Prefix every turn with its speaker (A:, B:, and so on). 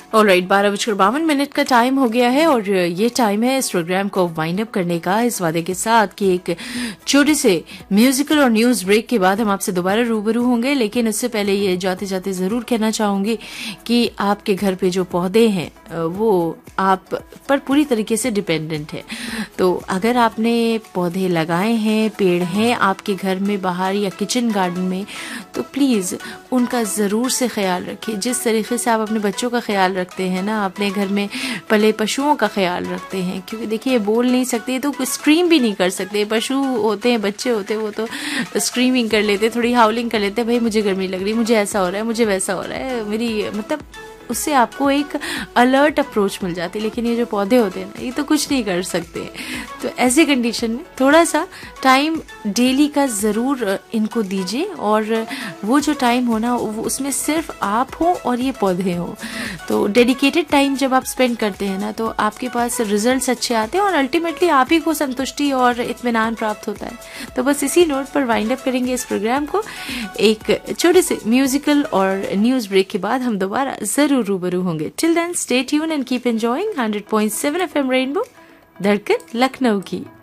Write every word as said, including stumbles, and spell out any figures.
A: Alright, बारह बजकर बावन मिनट का टाइम हो गया है और ये टाइम है इस प्रोग्राम को वाइंड अप करने का, इस वादे के साथ कि एक छोटे से म्यूजिकल और न्यूज ब्रेक के बाद हम आपसे दोबारा रूबरू होंगे। लेकिन उससे पहले ये जाते जाते जरूर कहना चाहूंगी कि आपके घर पे जो पौधे हैं वो आप पर पूरी तरीके से डिपेंडेंट है। तो अगर आपने पौधे लगाए हैं, पेड़ हैं आपके घर में, बाहर या किचन गार्डन में, तो प्लीज उनका जरूर से ख्याल रखिए। जिस तरीके से आप अपने बच्चों का ख्याल रखते हैं ना, अपने घर में पले पशुओं का ख्याल रखते हैं, क्योंकि देखिए ये बोल नहीं सकते तो स्क्रीम भी नहीं कर सकते। पशु होते हैं, बच्चे होते हैं, वो तो स्क्रीमिंग कर लेते, थोड़ी हाउलिंग कर लेते, भाई मुझे गर्मी लग रही, मुझे ऐसा हो रहा है, मुझे वैसा हो रहा है, मेरी मतलब उससे आपको एक अलर्ट अप्रोच मिल जाती है। लेकिन ये जो पौधे होते हैं ना, ये तो कुछ नहीं कर सकते। तो ऐसी कंडीशन में थोड़ा सा टाइम डेली का ज़रूर इनको दीजिए, और वो जो टाइम हो ना, वो उसमें सिर्फ आप हो और ये पौधे हो। तो डेडिकेटेड टाइम जब आप स्पेंड करते हैं ना, तो आपके पास रिजल्ट्स अच्छे आते हैं और अल्टीमेटली आप ही को संतुष्टि और इत्मीनान प्राप्त होता है। तो बस इसी नोट पर वाइंड अप करेंगे इस प्रोग्राम को। एक छोटे से म्यूजिकल और न्यूज़ ब्रेक के बाद हम दोबारा ज़रूर रूबरू होंगे। Till then stay tune and keep enjoying hundred point seven FM rainbow, धड़कन लखनऊ की।